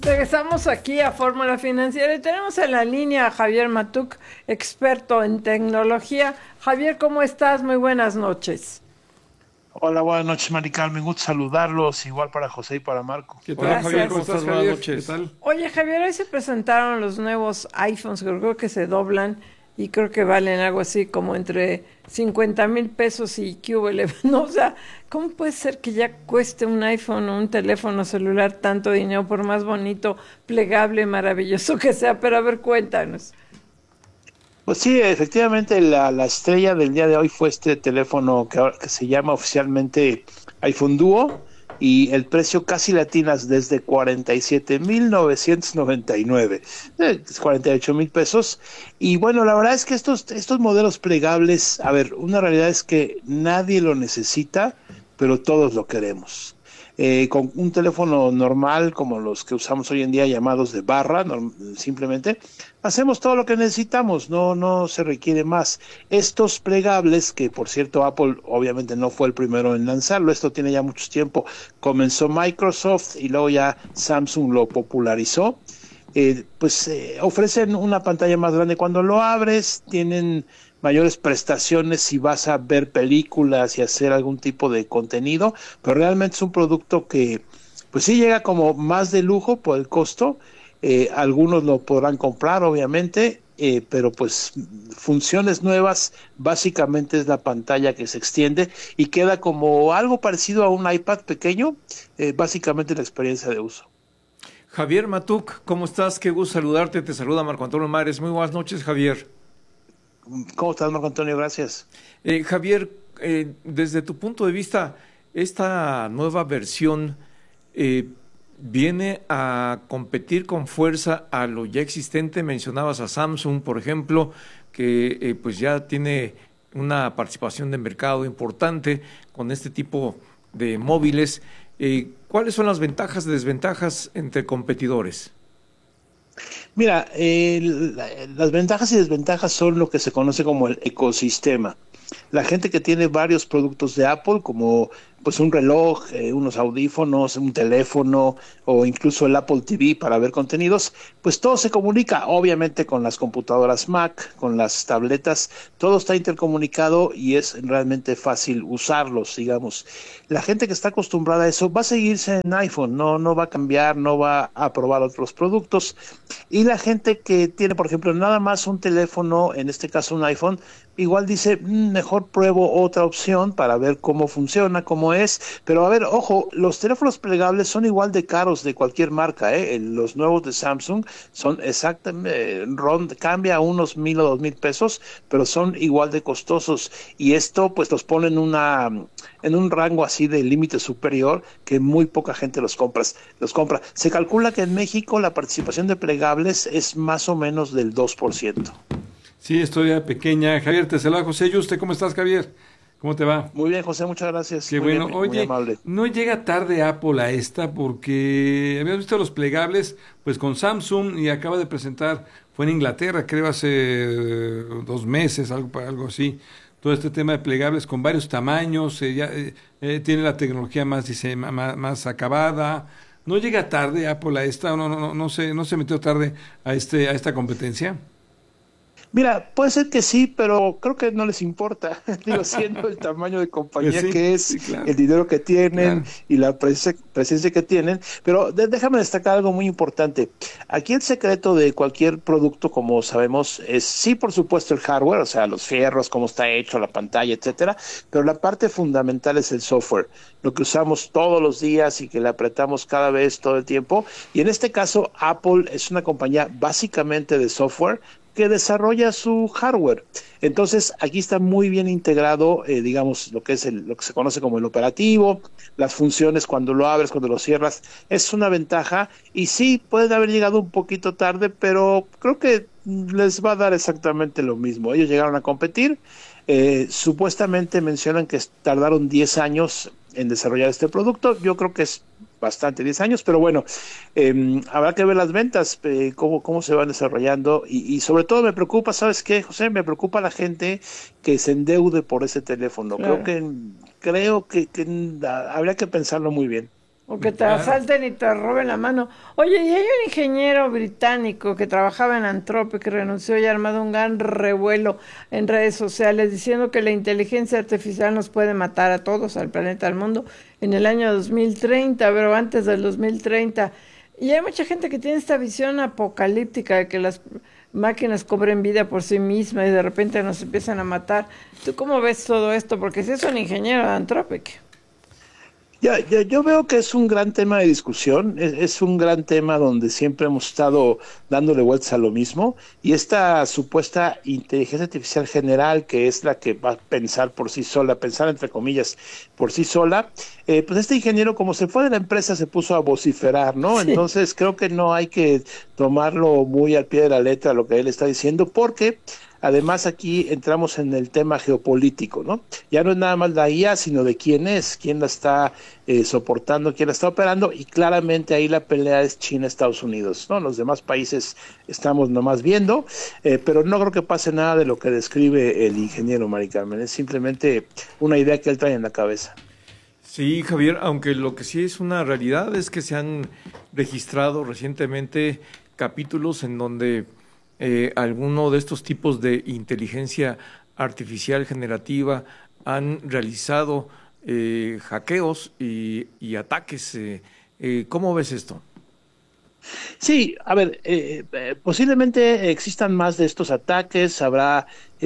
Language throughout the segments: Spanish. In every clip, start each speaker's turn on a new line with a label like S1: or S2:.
S1: Regresamos aquí a Fórmula Financiera y tenemos en la línea a Javier Matuk, experto en tecnología. Javier, ¿cómo estás? Muy buenas noches.
S2: Hola, buenas noches, Mari Carmen. Gusto saludarlos, igual para José y para Marco.
S3: ¿Qué tal,
S1: Gracias.
S3: Javier? ¿Cómo estás? Buenas noches.
S4: ¿Qué tal?
S1: Oye, Javier, hoy se presentaron los nuevos iPhones, que creo que se doblan y creo que valen algo así como entre 50,000 pesos y QL. No, o sea, ¿cómo puede ser que ya cueste un iPhone o un teléfono celular tanto dinero, por más bonito, plegable, maravilloso que sea? Pero a ver, cuéntanos.
S2: Pues sí, efectivamente la estrella del día de hoy fue este teléfono que se llama oficialmente iPhone Duo, y el precio casi latinas desde 47,999, 48,000 pesos. Y bueno, la verdad es que estos modelos plegables, a ver, una realidad es que nadie lo necesita, pero todos lo queremos. Con un teléfono normal como los que usamos hoy en día, llamados de barra, simplemente hacemos todo lo que necesitamos, no se requiere más. Estos plegables, que por cierto Apple obviamente no fue el primero en lanzarlo, esto tiene ya mucho tiempo, comenzó Microsoft y luego ya Samsung lo popularizó. Ofrecen una pantalla más grande cuando lo abres, tienen mayores prestaciones si vas a ver películas y hacer algún tipo de contenido, pero realmente es un producto que pues sí llega como más de lujo por el costo. Algunos lo podrán comprar obviamente, pero pues funciones nuevas, básicamente es la pantalla que se extiende y queda como algo parecido a un iPad pequeño, básicamente la experiencia de uso.
S3: Javier Matuk, ¿cómo estás? Qué gusto saludarte. Te saluda Marco Antonio Mares. Muy buenas noches, Javier.
S2: ¿Cómo estás, Marco Antonio? Gracias.
S3: Javier, desde tu punto de vista, esta nueva versión viene a competir con fuerza a lo ya existente. Mencionabas a Samsung, por ejemplo, que pues ya tiene una participación de mercado importante con este tipo de móviles. ¿Cuáles son las ventajas y desventajas entre competidores?
S2: Mira, las ventajas y desventajas son lo que se conoce como el ecosistema. La gente que tiene varios productos de Apple, como pues un reloj, unos audífonos, un teléfono o incluso el Apple TV para ver contenidos, pues todo se comunica, obviamente con las computadoras Mac, con las tabletas, todo está intercomunicado y es realmente fácil usarlos, digamos. La gente que está acostumbrada a eso va a seguirse en iPhone, no va a cambiar, no va a probar otros productos. Y la gente que tiene, por ejemplo, nada más un teléfono, en este caso un iPhone, igual dice, mejor pruebo otra opción para ver cómo funciona, cómo es. Pero a ver, ojo, los teléfonos plegables son igual de caros de cualquier marca, ¿eh? Los nuevos de Samsung son exactamente, cambia unos 1,000 o 2,000 pesos, pero son igual de costosos. Y esto pues los pone en un rango así de límite superior que muy poca gente los compra. Se calcula que en México la participación de plegables es más o menos del 2%.
S4: Sí, es todavía pequeña. Javier, te saluda José Yuste. ¿Cómo estás, Javier? ¿Cómo te va?
S2: Muy bien, José, muchas gracias.
S4: Qué
S2: muy
S4: bueno.
S2: bien,
S4: Oye,
S2: muy amable.
S4: no llega tarde Apple a esta porque habíamos visto los plegables pues con Samsung y acaba de presentar, fue en Inglaterra, creo hace 2 meses, algo así, todo este tema de plegables con varios tamaños, tiene la tecnología más acabada. ¿No llega tarde Apple a esta? No se metió tarde a esta competencia.
S2: Mira, puede ser que sí, pero creo que no les importa. Digo, siendo el tamaño de compañía
S4: Pues sí,
S2: que es,
S4: sí, claro,
S2: el dinero que tienen
S4: claro.
S2: y la presencia que tienen. Pero déjame destacar algo muy importante. Aquí el secreto de cualquier producto, como sabemos, es sí, por supuesto, el hardware, o sea, los fierros, cómo está hecho, la pantalla, etcétera. Pero la parte fundamental es el software, lo que usamos todos los días y que le apretamos cada vez, todo el tiempo. Y en este caso, Apple es una compañía básicamente de software que desarrolla su hardware. Entonces, aquí está muy bien integrado, digamos, lo que se conoce como el operativo, las funciones cuando lo abres, cuando lo cierras, es una ventaja. Y sí, pueden haber llegado un poquito tarde, pero creo que les va a dar exactamente lo mismo. Ellos llegaron a competir, supuestamente mencionan que tardaron 10 años en desarrollar este producto. Yo creo que es bastante, 10 años, pero bueno, habrá que ver las ventas, cómo se van desarrollando y sobre todo me preocupa, ¿sabes qué, José? Me preocupa la gente que se endeude por ese teléfono. Claro. Creo que habría que pensarlo muy bien.
S1: O que te asalten y te roben la mano. Oye, y hay un ingeniero británico que trabajaba en Anthropic que renunció y ha armado un gran revuelo en redes sociales diciendo que la inteligencia artificial nos puede matar a todos, al planeta, al mundo, en el año 2030, pero antes del 2030. Y hay mucha gente que tiene esta visión apocalíptica de que las máquinas cobren vida por sí mismas y de repente nos empiezan a matar. ¿Tú cómo ves todo esto? Porque si es un ingeniero de Anthropic.
S2: Yo veo que es un gran tema de discusión, es un gran tema donde siempre hemos estado dándole vueltas a lo mismo, y esta supuesta inteligencia artificial general, que es la que va a pensar por sí sola, pensar entre comillas por sí sola, pues este ingeniero, como se fue de la empresa, se puso a vociferar, ¿no? Sí. Entonces creo que no hay que tomarlo muy al pie de la letra lo que él está diciendo, porque además aquí entramos en el tema geopolítico, ¿no? Ya no es nada más la IA, sino de quién es, quién la está soportando, quién la está operando, y claramente ahí la pelea es China-Estados Unidos, ¿no? Los demás países estamos nomás viendo, pero no creo que pase nada de lo que describe el ingeniero, Mari Carmen, es simplemente una idea que él trae en la cabeza.
S3: Sí, Javier, aunque lo que sí es una realidad es que se han registrado recientemente capítulos en donde alguno de estos tipos de inteligencia artificial generativa han realizado hackeos y ataques. ¿Cómo ves esto?
S2: Sí, a ver, posiblemente existan más de estos ataques, habrá,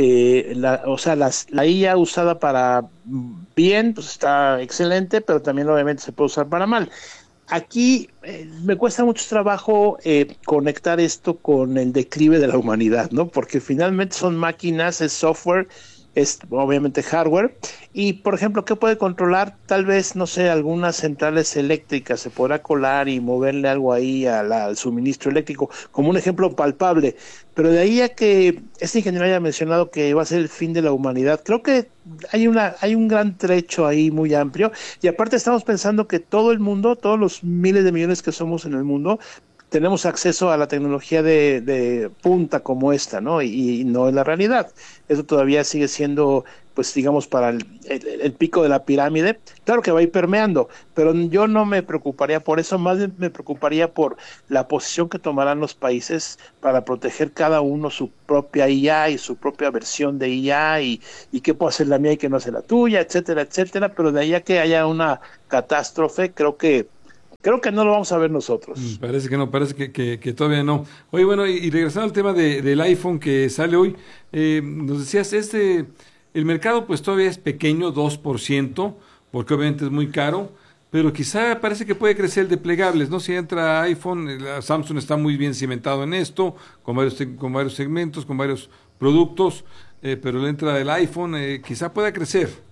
S2: la IA usada para bien, pues está excelente, pero también obviamente se puede usar para mal. Aquí me cuesta mucho trabajo conectar esto con el declive de la humanidad, ¿no? Porque finalmente son máquinas, es software, es obviamente hardware, y por ejemplo, ¿qué puede controlar? Tal vez, no sé, algunas centrales eléctricas, se podrá colar y moverle algo ahí al suministro eléctrico, como un ejemplo palpable, pero de ahí a que este ingeniero haya mencionado que va a ser el fin de la humanidad, creo que hay un gran trecho ahí muy amplio, y aparte estamos pensando que todo el mundo, todos los miles de millones que somos en el mundo, tenemos acceso a la tecnología de punta como esta, ¿no? Y no es la realidad. Eso todavía sigue siendo, pues digamos, para el pico de la pirámide. Claro que va a ir permeando, pero yo no me preocuparía por eso, más bien me preocuparía por la posición que tomarán los países para proteger cada uno su propia IA y su propia versión de IA y qué puede hacer la mía y qué no hace la tuya, etcétera, etcétera. Pero de ahí a que haya una catástrofe, creo que no lo vamos a ver nosotros.
S4: Parece que no, parece que todavía no. Oye, bueno, y regresando al tema del iPhone que sale hoy, nos decías, el mercado pues todavía es pequeño, 2%, porque obviamente es muy caro, pero quizá parece que puede crecer el de plegables, ¿no? Si entra iPhone, Samsung está muy bien cimentado en esto, con varios segmentos, con varios productos, pero le entra el iPhone, quizá pueda crecer.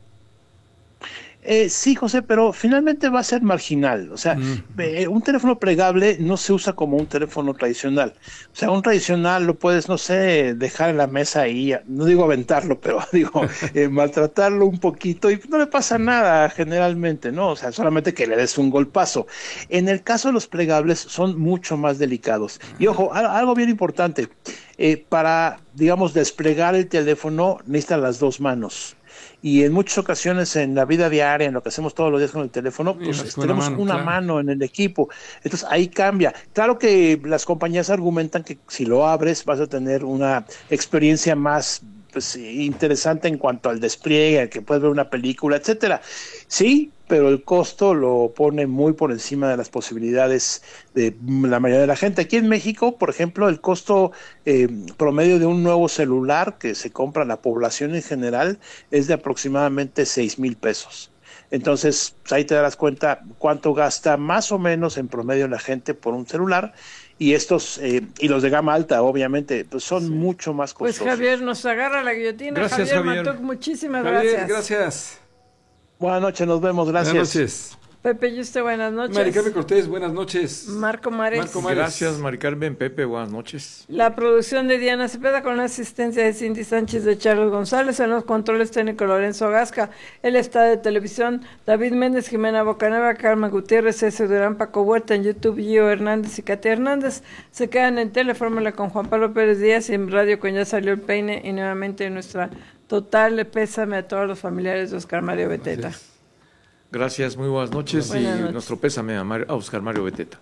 S2: Sí, José, pero finalmente va a ser marginal. O sea, un teléfono plegable no se usa como un teléfono tradicional. O sea, un tradicional lo puedes, no sé, dejar en la mesa ahí, no digo aventarlo, pero digo, maltratarlo un poquito y no le pasa nada generalmente, ¿no? O sea, solamente que le des un golpazo. En el caso de los plegables son mucho más delicados. Y ojo, algo bien importante, para, digamos, desplegar el teléfono necesitan las dos manos. Y en muchas ocasiones en la vida diaria, en lo que hacemos todos los días con el teléfono, pues tenemos una mano en el equipo. Entonces ahí cambia. Claro que las compañías argumentan que si lo abres vas a tener una experiencia más interesante en cuanto al despliegue, que puedes ver una película, etcétera. Sí, pero el costo lo pone muy por encima de las posibilidades de la mayoría de la gente. Aquí en México, por ejemplo, el costo promedio de un nuevo celular que se compra a la población en general es de aproximadamente 6,000 pesos. Entonces, pues ahí te darás cuenta cuánto gasta más o menos en promedio la gente por un celular. Y estos, y los de gama alta, obviamente, pues son mucho más costosos.
S1: Pues Javier, nos agarra la guillotina.
S3: Gracias, Javier.
S1: Matuk, muchísimas
S4: Javier,
S1: gracias.
S4: Gracias.
S2: Buenas noches, nos vemos, gracias.
S4: Buenas noches.
S1: Pepe Yuste, buenas noches.
S4: Mari Carmen Cortés, buenas noches.
S1: Marco Mares.
S3: Gracias, Mari Carmen. Pepe, buenas noches.
S1: La producción de Diana Cepeda con la asistencia de Cindy Sánchez, de Charles González, en los controles técnicos Lorenzo Gasca, el está de televisión David Méndez, Jimena Bocanueva, Carmen Gutiérrez, César Durán, Paco Huerta, en YouTube Gio Hernández y Katia Hernández. Se quedan en Telefórmula con Juan Pablo Pérez Díaz y en Radio con Ya Salió el Peine, y nuevamente nuestra total pésame a todos los familiares de Oscar Mario Beteta.
S3: Gracias, muy buenas noches.
S1: Buenas noches.
S3: Nuestro pésame a Oscar Mario Beteta.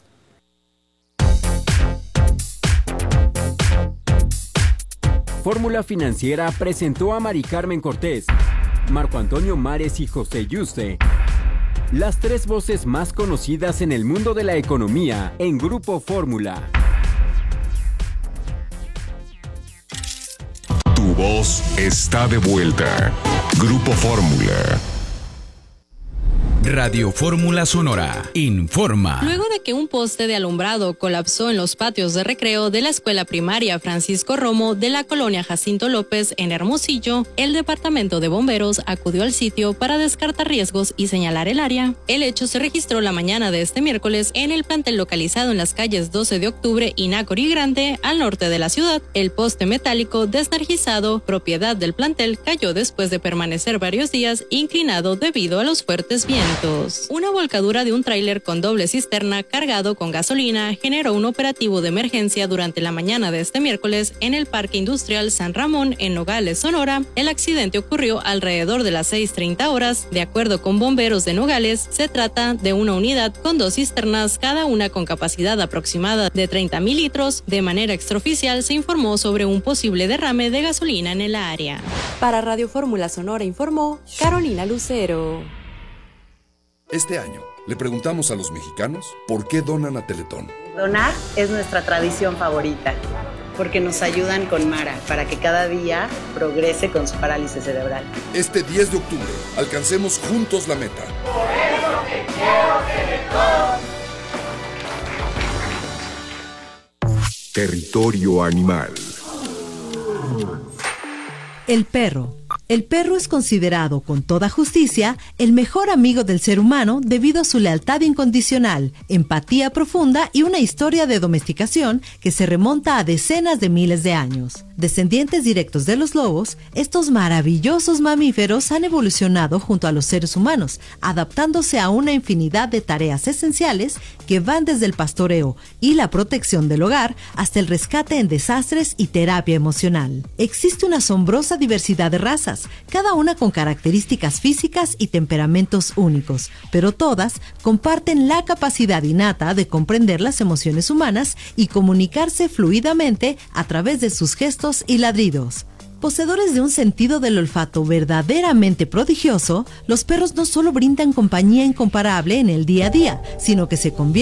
S5: Fórmula Financiera presentó a Mari Carmen Cortés, Marco Antonio Mares y José Yuste, las 3 voces más conocidas en el mundo de la economía en Grupo Fórmula.
S6: Tu voz está de vuelta. Grupo Fórmula.
S7: Radio Fórmula Sonora informa.
S8: Luego de que un poste de alumbrado colapsó en los patios de recreo de la escuela primaria Francisco Romo de la colonia Jacinto López en Hermosillo, el departamento de bomberos acudió al sitio para descartar riesgos y señalar el área. El hecho se registró la mañana de este miércoles en el plantel localizado en las calles 12 de octubre y Nácora y Grande, al norte de la ciudad. El poste metálico desenergizado, propiedad del plantel, cayó después de permanecer varios días inclinado debido a los fuertes vientos. Una volcadura de un tráiler con doble cisterna cargado con gasolina generó un operativo de emergencia durante la mañana de este miércoles en el Parque Industrial San Ramón en Nogales, Sonora. El accidente ocurrió alrededor de las 6:30 horas. De acuerdo con bomberos de Nogales, se trata de una unidad con 2 cisternas, cada una con capacidad aproximada de 30,000 litros. De manera extraoficial se informó sobre un posible derrame de gasolina en el área.
S9: Para Radio Fórmula Sonora informó Carolina Lucero.
S10: Este año le preguntamos a los mexicanos por qué donan a Teletón.
S11: Donar es nuestra tradición favorita, porque nos ayudan con Mara para que cada día progrese con su parálisis cerebral.
S10: Este 10 de octubre, alcancemos juntos la meta.
S12: Por eso te quiero, Teletón.
S6: Territorio animal.
S13: El perro. El perro es considerado, con toda justicia, el mejor amigo del ser humano debido a su lealtad incondicional, empatía profunda y una historia de domesticación que se remonta a decenas de miles de años. Descendientes directos de los lobos, estos maravillosos mamíferos han evolucionado junto a los seres humanos, adaptándose a una infinidad de tareas esenciales que van desde el pastoreo y la protección del hogar hasta el rescate en desastres y terapia emocional. Existe una asombrosa diversidad de razas, cada una con características físicas y temperamentos únicos, pero todas comparten la capacidad innata de comprender las emociones humanas y comunicarse fluidamente a través de sus gestos y ladridos. Poseedores de un sentido del olfato verdaderamente prodigioso, los perros no solo brindan compañía incomparable en el día a día, sino que se convierten